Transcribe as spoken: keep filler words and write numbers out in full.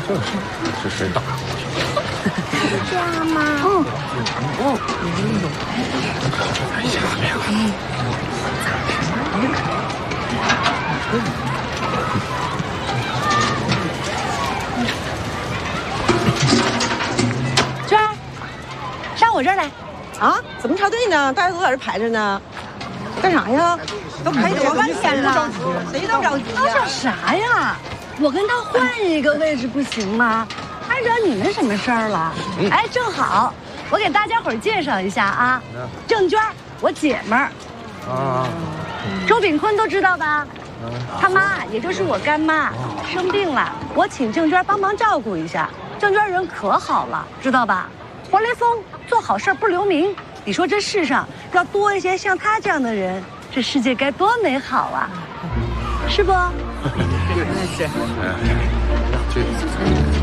就是是谁大？ 是这样吗？嗯嗯， 在下面了。 娟儿，上我这儿来。 啊？怎么插队呢？大家都在这排着呢，干啥呀？都排多半天了，谁都着急着呀？ 啥呀？我跟他换一个位置不行吗？还惹你们什么事儿了？嗯、哎，正好，我给大家伙儿介绍一下啊，嗯、郑娟，我姐们儿。啊。周炳坤都知道吧？嗯、他妈也就是我干妈，生病了，我请郑娟帮忙照顾一下。郑娟人可好了，知道吧？活雷锋，做好事不留名。你说这世上要多一些像他这样的人，这世界该多美好啊！是不？ 是。哎，这。